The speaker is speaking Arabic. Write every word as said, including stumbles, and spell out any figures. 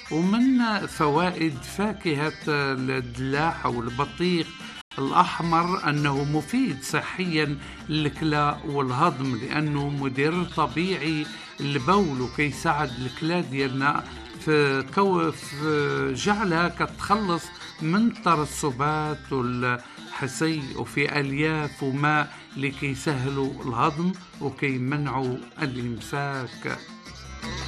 ومن فوائد فاكهة الدلاح أو البطيخ الأحمر أنه مفيد صحيا للكلى والهضم، لأنه مدر طبيعي البول، وكي يساعد الكلى ديالنا في, كو في جعلها كتخلص من الترسبات والحصي، وفي ألياف وماء لكي يسهلوا الهضم وكي يمنعوا الإمساك.